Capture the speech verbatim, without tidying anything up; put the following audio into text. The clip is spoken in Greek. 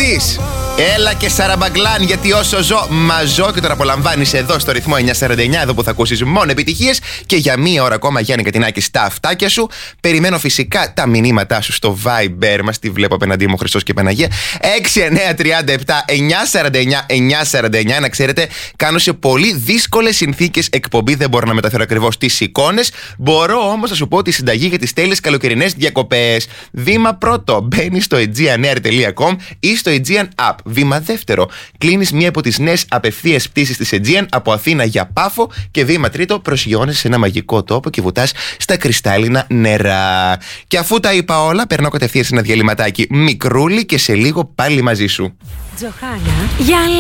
Μελίτης. Έλα και σαραμπαγκλάν, γιατί όσο ζω, μα ζω και τώρα απολαμβάνεις εδώ στο ρυθμό εννιακόσια σαράντα εννιά, εδώ που θα ακούσεις μόνο επιτυχίες. Και για μία ώρα ακόμα, Γιάννη Κατινάκη, στα αυτάκια σου. Περιμένω φυσικά τα μηνύματά σου στο Viber μας. Τη βλέπω απέναντί μου, Χριστός και Παναγία. έξι εννιά τρία επτά εννιακόσια σαράντα εννιά εννιακόσια σαράντα εννιά. Να ξέρετε, κάνω σε πολύ δύσκολες συνθήκες εκπομπή. Δεν μπορώ να μεταφέρω ακριβώς τις εικόνες. Μπορώ όμως να σου πω τη συνταγή για τις τέλειες καλοκαιρινές διακοπές. Βήμα πρώτο, μπαίνεις στο aegean air τελεία com ή στο Aegean App. Βήμα δεύτερο, κλείνεις μία από τις νέες απευθείας πτήσεις της Aegean από Αθήνα για Πάφο. Και βήμα τρίτο, προσγειώνεσαι σε ένα μαγικό τόπο και βουτάς στα κρυστάλλινα νερά. Και αφού τα είπα όλα, περνάω κατευθείαν σε ένα διαλυματάκι μικρούλι και σε λίγο πάλι μαζί σου. Τζοχάνα, για